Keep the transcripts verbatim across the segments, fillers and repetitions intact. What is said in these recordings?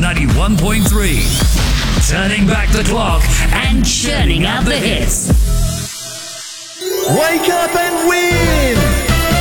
ninety-one point three. Turning back the clock and churning out the hits. Wake up and win!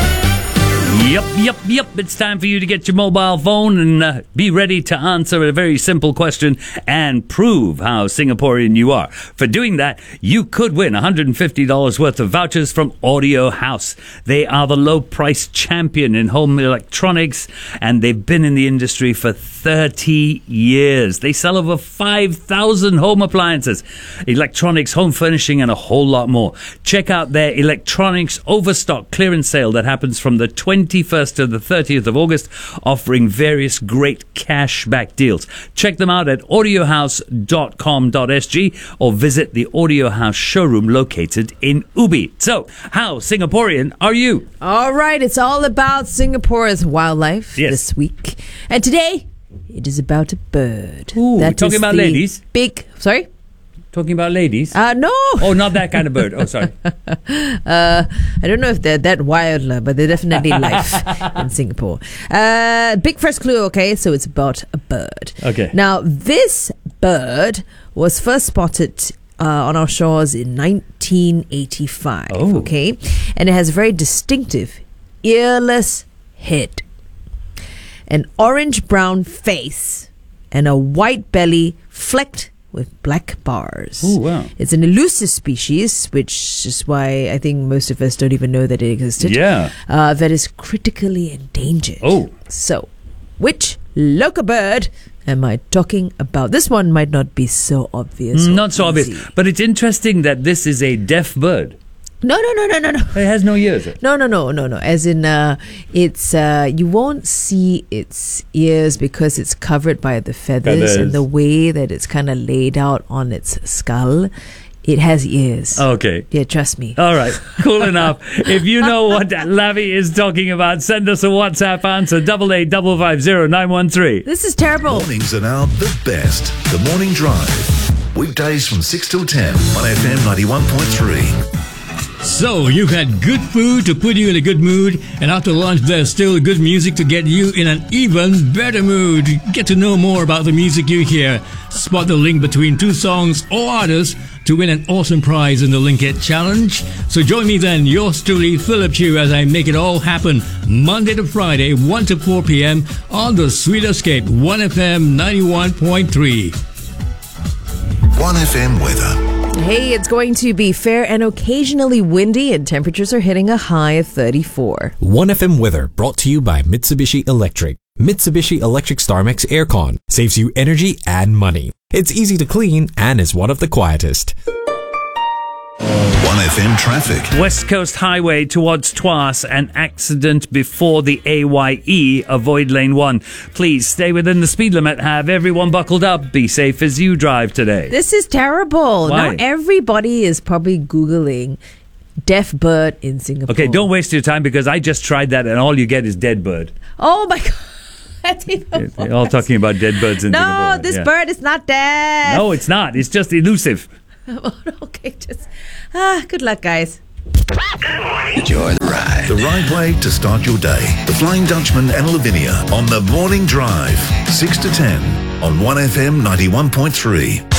Yep, yep, yep. It's time for you to get your mobile phone and uh, be ready to answer a very simple question and prove how Singaporean you are. For doing that, you could win one hundred fifty dollars worth of vouchers from Audio House. They are the low price champion in home electronics, and they've been in the industry for thirty years. They sell over five thousand home appliances, electronics, home furnishing, and a whole lot more. Check out their electronics overstock clearance sale that happens from the twenty-first to the thirtieth of August, offering various great cashback deals. Check them out at audio house dot com dot s g or visit the Audio House showroom located in Ubi. So, how Singaporean are you? All right, it's all about Singapore's wildlife Yes. this week. And today, it is about a bird. Ooh, That talking is about the ladies? Big, sorry? Talking about ladies? Uh, no. Oh, not that kind of bird. Oh, sorry. Uh, I don't know if they're that wild, lah, but they're definitely life in Singapore. Uh, big first clue, okay? So it's about a bird. Okay. Now, this bird was first spotted uh, on our shores in nineteen eighty-five, Oh. okay? And it has a very distinctive earless head, an orange-brown face, and a white belly flecked with black bars. Ooh, wow. It's an elusive species, which is why I think most of us don't even know that it existed. Yeah. Uh, that is critically endangered. Oh. So, which local bird am I talking about? This one might not be so obvious. or Not so obvious. easy. But it's interesting that this is a deaf bird. No, no, no, no, no, no. It has no ears. No, no, no, no, no. As in, uh, it's uh, you won't see its ears because it's covered by the feathers, Feathers. and the way that it's kind of laid out on its skull. It has ears. Okay. Yeah, trust me. All right, cool enough. If you know what Lavi is talking about, send us a WhatsApp answer, double eight double five zero nine one three. This is terrible. Mornings are now the best. The Morning Drive. Weekdays from six till ten on F M ninety-one point three. So, you've had good food to put you in a good mood, and after lunch there's still good music to get you in an even better mood. Get to know more about the music you hear. Spot the link between two songs or artists to win an awesome prize in the Link It Challenge. So join me then, yours truly, Philip Chew, as I make it all happen Monday to Friday, one to four p.m. on the Sweet Escape, one F M ninety-one point three. one F M weather. Hey, it's going to be fair and occasionally windy, and temperatures are hitting a high of thirty-four. one F M weather brought to you by Mitsubishi Electric. Mitsubishi Electric StarMax Aircon saves you energy and money. It's easy to clean and is one of the quietest. one F M traffic. West Coast Highway towards Tuas, an accident before the A Y E. Avoid lane one. Please stay within the speed limit. Have everyone buckled up. Be safe as you drive today. This is terrible. Why? Now everybody is probably Googling deaf bird in Singapore. Okay, don't waste your time because I just tried that and all you get is dead bird. Oh my God. That's even They're all talking about dead birds in No, Singapore. this Yeah. bird is not dead. No, it's not. It's just elusive. Okay, just ah, good luck, guys. Enjoy the ride. The right way to start your day. The Flying Dutchman and Lavinia on the Morning Drive. six to ten on one F M ninety-one point three.